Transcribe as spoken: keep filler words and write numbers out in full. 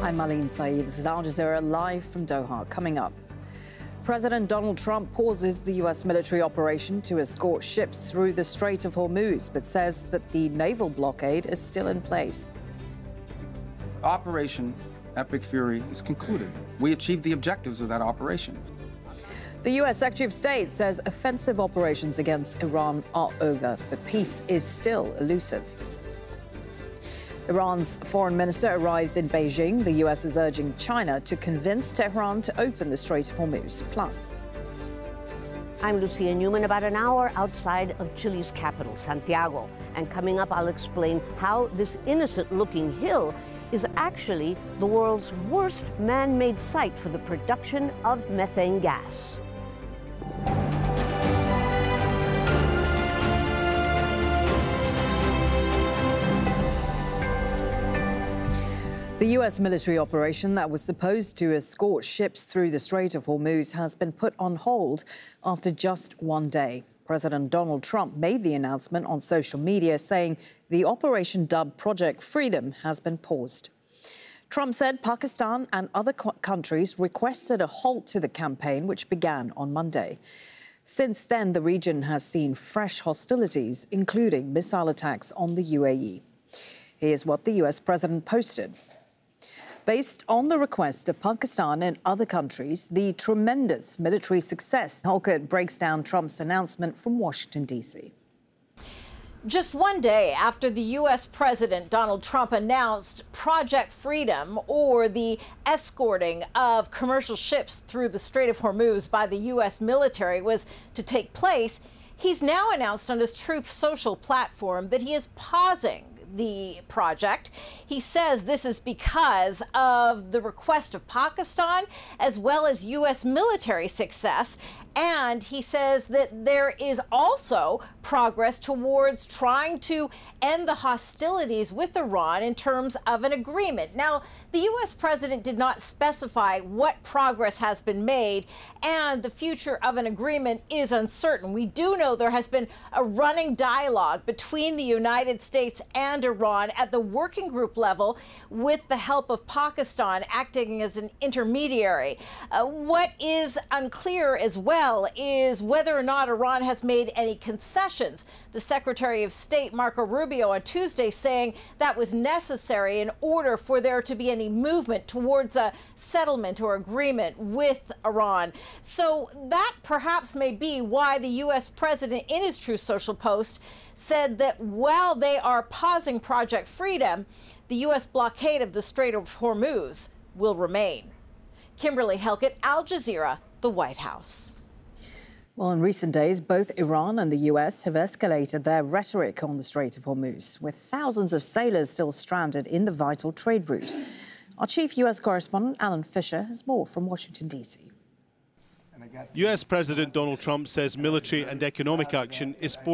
I'm Marlene Saeed. This is Al Jazeera live from Doha. Coming up, President Donald Trump pauses the U S military operation to escort ships through the Strait of Hormuz, but says that the naval blockade is still in place. Operation Epic Fury is concluded. We achieved the objectives of that operation. The U S Secretary of State says offensive operations against Iran are over, but peace is still elusive. Iran's foreign minister arrives in Beijing. The U S is urging China to convince Tehran to open the Strait of Hormuz. Plus, I'm Lucia Newman, about an hour outside of Chile's capital, Santiago. And coming up, I'll explain how this innocent-looking hill is actually the world's worst man-made site for the production of methane gas. The U S military operation that was supposed to escort ships through the Strait of Hormuz has been put on hold after just one day. President Donald Trump made the announcement on social media, saying the operation, dubbed Project Freedom, has been paused. Trump said Pakistan and other countries requested a halt to the campaign, which began on Monday. Since then, the region has seen fresh hostilities, including missile attacks on the U A E. Here's what the U S president posted. Based on the request of Pakistan and other countries, the tremendous military success. Holkert breaks down Trump's announcement from Washington, D C Just one day after the U S President Donald Trump announced Project Freedom, or the escorting of commercial ships through the Strait of Hormuz by the U S military, was to take place, he's now announced on his Truth Social platform that he is pausing the project. He says this is because of the request of Pakistan, as well as U S military success. And he says that there is also progress towards trying to end the hostilities with Iran in terms of an agreement. Now, the U S president did not specify what progress has been made, and the future of an agreement is uncertain. We do know there has been a running dialogue between the United States and Iran at the working group level, with the help of Pakistan acting as an intermediary. Uh, what is unclear as well is whether or not Iran has made any concessions. The Secretary of State, Marco Rubio, on Tuesday saying that was necessary in order for there to be any movement towards a settlement or agreement with Iran. So that perhaps may be why the U S president, in his Truth Social post, said that while they are pausing Project Freedom, the U S blockade of the Strait of Hormuz will remain. Kimberly Helkett, Al Jazeera, the White House. Well, in recent days, both Iran and the U S have escalated their rhetoric on the Strait of Hormuz, with thousands of sailors still stranded in the vital trade route. Our chief U S correspondent, Alan Fisher, has more from Washington, D C U S President Donald Trump says military and economic action is forced